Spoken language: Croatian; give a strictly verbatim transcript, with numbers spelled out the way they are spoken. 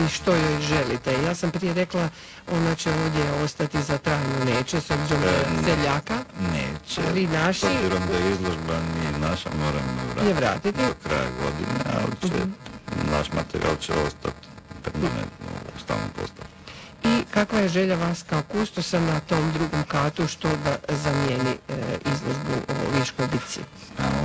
i što joj želite? Ja sam prije rekla, ona će ovdje ostati za trajno, neće, s obzirom da je seljaka. Neće. Ali naši... S obzirom da je izložba nije naša, moramo je vratiti vratiti do kraja godine, ali će, uh-huh. naš materijal će ostati permanentno u stalnom postavu. I kakva je želja vas kao kustosa na tom drugom katu što da zamijeni e, izložbu o Viškoj bici?